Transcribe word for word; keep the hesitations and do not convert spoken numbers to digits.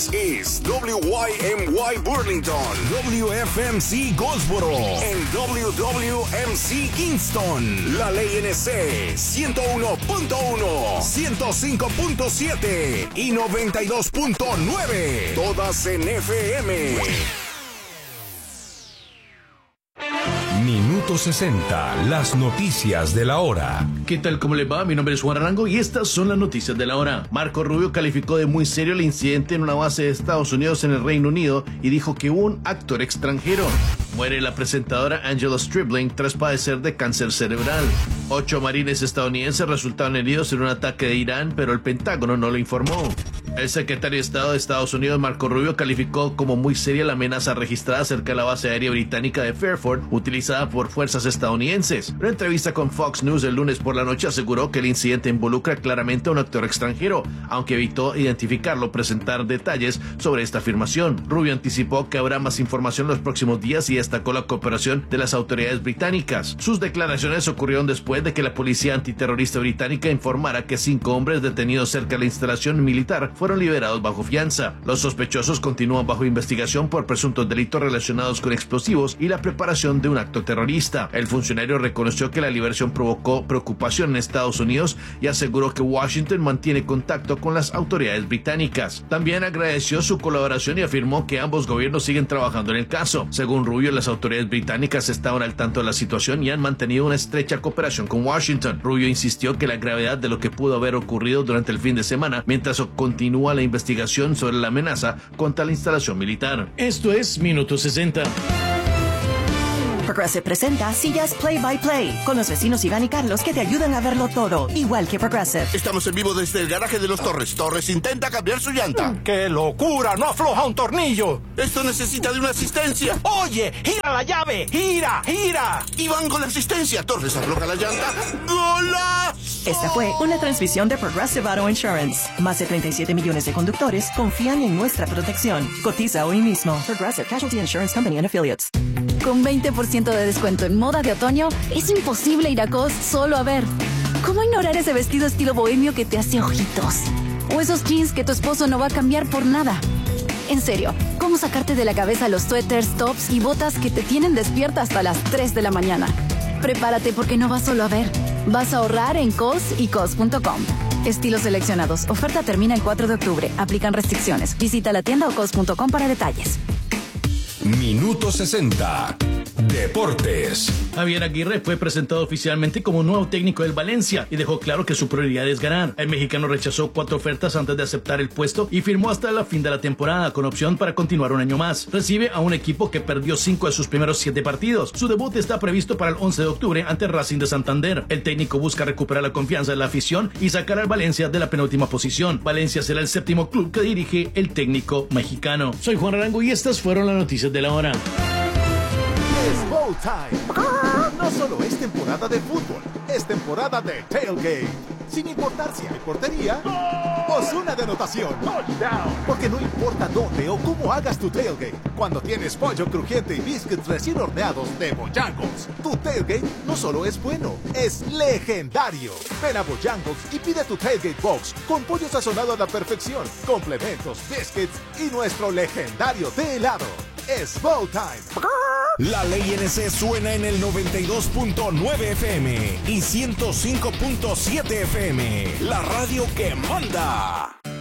Es W Y M Y Burlington, W F M C Goldsboro, en W W M C Kingston, la Ley N C ciento uno punto uno, ciento cinco punto siete y noventa y dos punto nueve, todas en F M. Minuto sesenta, las noticias de la hora. ¿Qué tal? ¿Cómo les va? Mi nombre es Juan Arango y estas son las noticias de la hora. Marco Rubio calificó de muy serio el incidente en una base de Estados Unidos en el Reino Unido y dijo que hubo un actor extranjero. Muere la presentadora Angela Stribling tras padecer de cáncer cerebral. Ocho marines estadounidenses resultaron heridos en un ataque de Irán, pero el Pentágono no lo informó. El secretario de Estado de Estados Unidos, Marco Rubio, calificó como muy seria la amenaza registrada cerca de la base aérea británica de Fairford, utilizada por fuerzas estadounidenses. En una entrevista con Fox News el lunes por la noche aseguró que el incidente involucra claramente a un actor extranjero, aunque evitó identificarlo o presentar detalles sobre esta afirmación. Rubio anticipó que habrá más información en los próximos días y destacó la cooperación de las autoridades británicas. Sus declaraciones ocurrieron después de que la policía antiterrorista británica informara que cinco hombres detenidos cerca de la instalación militar fueron liberados bajo fianza. Los sospechosos continúan bajo investigación por presuntos delitos relacionados con explosivos y la preparación de un acto terrorista. El funcionario reconoció que la liberación provocó preocupación en Estados Unidos y aseguró que Washington mantiene contacto con las autoridades británicas. También agradeció su colaboración y afirmó que ambos gobiernos siguen trabajando en el caso. Según Rubio, las autoridades británicas estaban al tanto de la situación y han mantenido una estrecha cooperación con Washington. Rubio insistió que la gravedad de lo que pudo haber ocurrido durante el fin de semana, mientras continúa la investigación sobre la amenaza contra la instalación militar. Esto es Minuto sesenta. Progressive presenta sillas Play by Play con los vecinos Iván y Carlos que te ayudan a verlo todo, igual que Progressive. Estamos en vivo desde el garaje de los Torres. Torres intenta cambiar su llanta. ¡Qué locura! ¡No afloja un tornillo! Esto necesita de una asistencia. ¡Oye! ¡Gira la llave! ¡Gira! ¡Gira! Iván con la asistencia. Torres afloja la llanta. ¡Golazo! Esta fue una transmisión de Progressive Auto Insurance. Más de treinta y siete millones de conductores confían en nuestra protección. Cotiza hoy mismo. Progressive Casualty Insurance Company and Affiliates. Con veinte por ciento de descuento en moda de otoño, es imposible ir a Cos solo a ver. ¿Cómo ignorar ese vestido estilo bohemio que te hace ojitos? O esos jeans que tu esposo no va a cambiar por nada. En serio, ¿cómo sacarte de la cabeza los suéteres, tops y botas que te tienen despierta hasta las tres de la mañana? Prepárate porque no vas solo a ver. Vas a ahorrar en Cos y Cos punto com. Estilos seleccionados. Oferta termina el cuatro de octubre. Aplican restricciones. Visita la tienda o Cos punto com para detalles. Minuto sesenta. Deportes. Javier Aguirre fue presentado oficialmente como nuevo técnico del Valencia y dejó claro que su prioridad es ganar. El mexicano rechazó cuatro ofertas antes de aceptar el puesto y firmó hasta la fin de la temporada con opción para continuar un año más. Recibe a un equipo que perdió cinco de sus primeros siete partidos. Su debut está previsto para el once de octubre ante Racing de Santander. El técnico busca recuperar la confianza de la afición y sacar al Valencia de la penúltima posición. Valencia será el séptimo club que dirige el técnico mexicano. Soy Juan Arango y estas fueron las noticias de la hora. Es Bowl Time. No solo es temporada de fútbol, es temporada de tailgate. Sin importar si hay portería o zona de anotación. Porque no importa dónde o cómo hagas tu tailgate, cuando tienes pollo crujiente y biscuits recién horneados de Bojangles, tu tailgate no solo es bueno, es legendario. Ven a Bojangles y pide tu tailgate box con pollo sazonado a la perfección, complementos, biscuits y nuestro legendario de helado. Es Bowl Time. La Ley N C suena en el noventa y dos punto nueve F M y ciento cinco punto siete F M. La radio que manda.